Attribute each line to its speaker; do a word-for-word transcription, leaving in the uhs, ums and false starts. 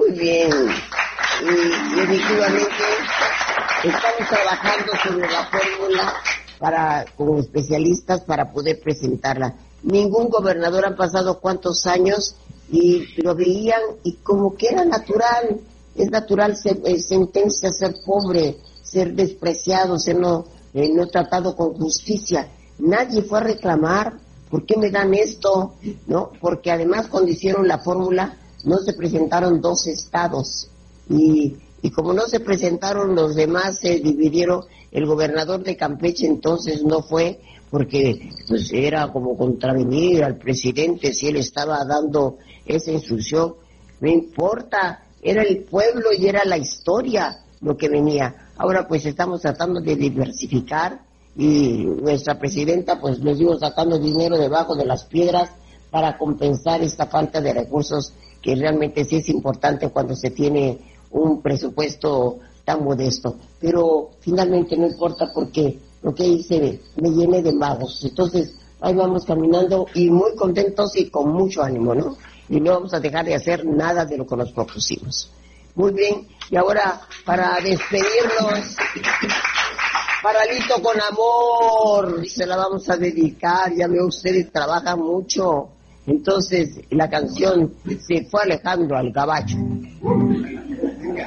Speaker 1: Muy bien. Y, y efectivamente estamos trabajando sobre la fórmula para con especialistas para poder presentarla. Ningún gobernador han pasado cuántos años y lo veían y como que era natural, es natural ser, eh, sentencia ser pobre, ser despreciado, ser no, eh, no tratado con justicia. Nadie fue a reclamar, ¿por qué me dan esto? ¿No? Porque además cuando hicieron la fórmula no se presentaron dos estados y, y como no se presentaron los demás se dividieron. El gobernador de Campeche entonces no fue porque pues era como contravenir al presidente si él estaba dando esa instrucción. No importa, era el pueblo y era la historia lo que venía. Ahora pues estamos tratando de diversificar y nuestra presidenta pues nos digo sacando dinero debajo de las piedras para compensar esta falta de recursos que realmente sí es importante cuando se tiene un presupuesto tan modesto, pero finalmente no importa porque lo que hice me llené de magos, entonces ahí vamos caminando y muy contentos y con mucho ánimo, ¿no? Y no vamos a dejar de hacer nada de lo que nos propusimos. Muy bien, y ahora para despedirnos, Paralito con amor, se la vamos a dedicar, ya veo ustedes trabajan mucho, entonces la canción Se fue Alejandro al Gabacho.